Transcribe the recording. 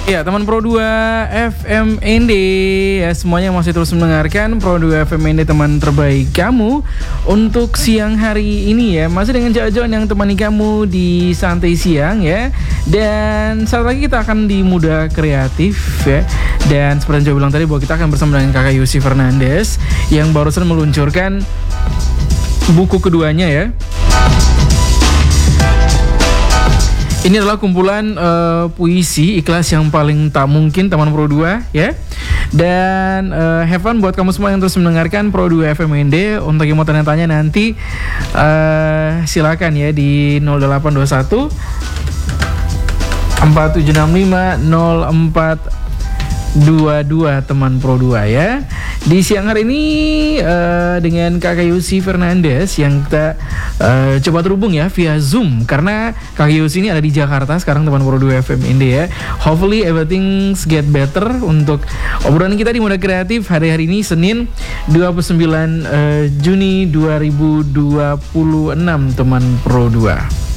Ya, teman Pro 2 FMND ya, semuanya masih terus mendengarkan Pro 2 FMND, teman terbaik kamu untuk siang hari ini ya. Masih dengan Jajon yang temani kamu di santai siang ya. Dan saat lagi kita akan di Muda Kreatif ya. Dan seperti yang saya bilang tadi bahwa kita akan bersama dengan Kakak Yusi Fernandes yang barusan meluncurkan buku keduanya ya. Ini adalah kumpulan puisi ikhlas yang paling tak mungkin, teman Pro 2 ya. Dan have fun buat kamu semua yang terus mendengarkan Pro 2 FMND. Untuk yang mau tanya-tanya nanti silakan ya di 0821 4765 0422 teman Pro 2 ya. Di siang hari ini dengan Kakak Yusi Fernandes yang kita coba terhubung ya via Zoom, karena Kakak Yusi ini ada di Jakarta sekarang, teman Pro 2 FM ini ya. Hopefully everything get better untuk obrolan kita di Muda Kreatif hari-hari ini Senin 29 Juni 2026 teman Pro 2.